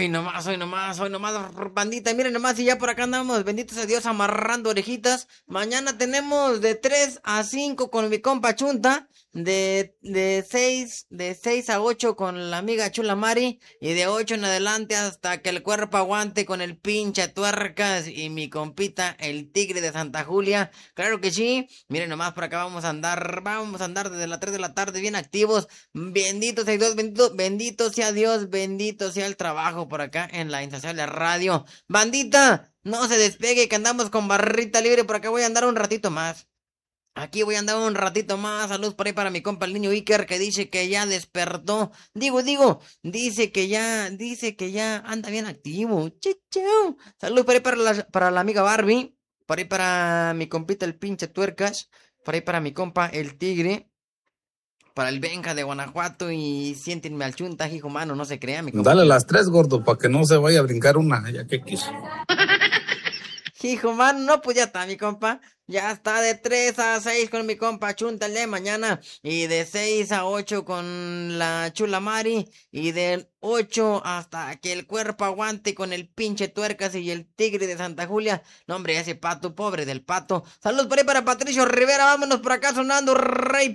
Hoy nomás, bandita, miren nomás, y ya por acá andamos, benditos a Dios, amarrando orejitas. Mañana tenemos de 3 a 5 con mi compa Chunta, de 6 a 8 con la amiga Chula Mari, y de 8 en adelante hasta que el cuerpo aguante con el pinche tuercas y mi compita, el tigre de Santa Julia. Claro que sí, miren nomás, por acá vamos a andar desde las 3 de la tarde bien activos. Bendito sea Dios, bendito sea Dios, bendito sea el trabajo por acá en la Insaciable Radio. Bandita, no se despegue que andamos con barrita libre, por acá voy a andar un ratito más. Aquí voy a andar un ratito más. Salud por ahí para mi compa el niño Iker que dice que ya despertó. Dice que ya anda bien activo. Chichao. Salud por ahí para la amiga Barbie. Por ahí para mi compita el pinche tuercas. Por ahí para mi compa el tigre. Para el Benja de Guanajuato y siéntenme al chunta, hijo mano, no se crea, mi compa. Dale las 3, gordo, para que no se vaya a brincar una, ya que quiso. Hijo mano, no, pues ya está, mi compa. Ya está de 3 a 6 con mi compa Chunta el de mañana. Y de 6 a 8 con la Chula Mari. Y de 8 hasta que el cuerpo aguante con el pinche tuercas y el tigre de Santa Julia. No, hombre, ese pato, pobre del pato. Salud por ahí para Patricio Rivera, vámonos por acá sonando, rey.